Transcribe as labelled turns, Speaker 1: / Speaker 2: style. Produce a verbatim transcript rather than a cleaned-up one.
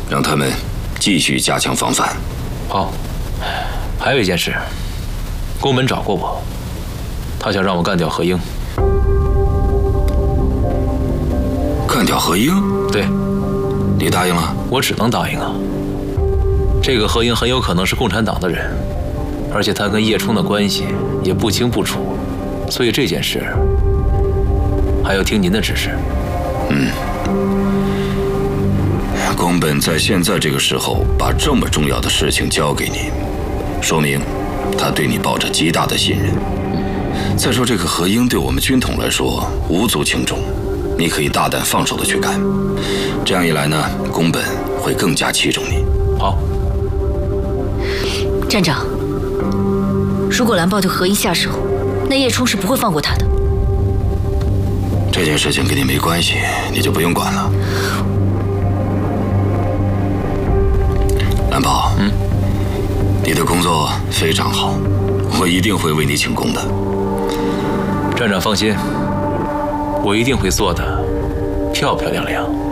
Speaker 1: 让他们继续加强防范。
Speaker 2: 好，还有一件事，宫本找过我，他想让我干掉何英。
Speaker 1: 干掉何英？
Speaker 2: 对，
Speaker 1: 你答应了？
Speaker 2: 我只能答应啊。这个何英很有可能是共产党的人，而且他跟叶冲的关系也不清不楚，所以这件事还要听您的指示。
Speaker 1: 嗯。宫本在现在这个时候把这么重要的事情交给你，说明他对你抱着极大的信任。再说这个何英对我们军统来说无足轻重，你可以大胆放手的去干。这样一来呢，宫本会更加器重你。
Speaker 2: 好。
Speaker 3: 站长，如果蓝豹对何英下手，那叶冲是不会放过他的。
Speaker 1: 这件事情跟你没关系，你就不用管了。蓝豹，
Speaker 2: 嗯，
Speaker 1: 你的工作非常好，我一定会为你请功的。
Speaker 2: 站长放心，我一定会做得漂漂亮亮。